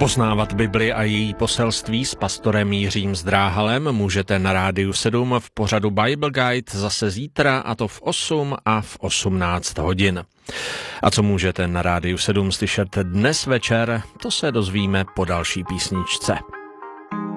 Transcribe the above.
Poznávat Bibli a její poselství s pastorem Jiřím Zdráhalem můžete na Rádiu 7 v pořadu Bible Guide zase zítra, a to v 8 a v 18 hodin. A co můžete na Rádiu 7 slyšet dnes večer, to se dozvíme po další písničce.